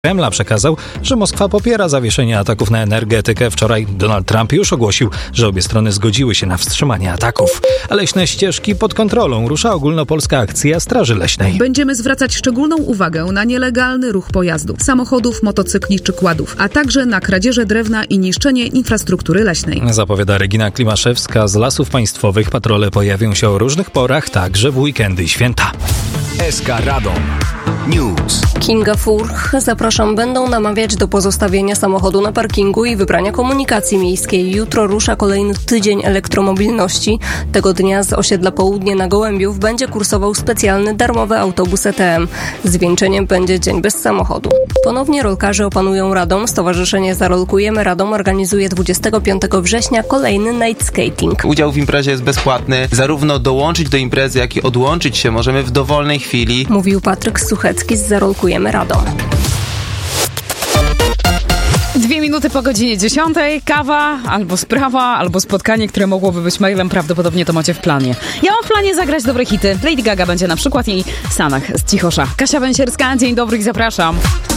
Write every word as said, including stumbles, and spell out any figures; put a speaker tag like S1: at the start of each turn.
S1: Kremla przekazał, że Moskwa popiera zawieszenie ataków na energetykę. Wczoraj Donald Trump już ogłosił, że obie strony zgodziły się na wstrzymanie ataków. A leśne ścieżki pod kontrolą. Rusza ogólnopolska akcja Straży Leśnej.
S2: Będziemy zwracać szczególną uwagę na nielegalny ruch pojazdów, samochodów, motocykli czy kładów, a także na kradzieże drewna i niszczenie infrastruktury leśnej.
S1: Zapowiada Regina Klimaszewska z Lasów Państwowych. Patrole pojawią się o różnych porach, także w weekendy i święta.
S3: S K Radom News.
S4: Kinga Furch, zapraszam, będą namawiać do pozostawienia samochodu na parkingu i wybrania komunikacji miejskiej. Jutro rusza kolejny tydzień elektromobilności. Tego dnia z osiedla Południe na Gołębiów będzie kursował specjalny darmowy autobus E T M. Zwieńczeniem będzie dzień bez samochodu. Ponownie rolkarze opanują Radom. Stowarzyszenie Zarolkujemy Radom organizuje dwudziestego piątego września kolejny night skating.
S5: Udział w imprezie jest bezpłatny. Zarówno dołączyć do imprezy, jak i odłączyć się możemy w dowolnej chwili.
S4: Mówił Patryk Suchecki z Zarolkujemy Radom.
S6: Dwie minuty po godzinie dziesiątej. Kawa, albo sprawa, albo spotkanie, które mogłoby być mailem. Prawdopodobnie to macie w planie. Ja mam w planie zagrać dobre hity. Lady Gaga będzie na przykład i Sanach z Cichosza. Kasia Węsierska, dzień dobry i zapraszam.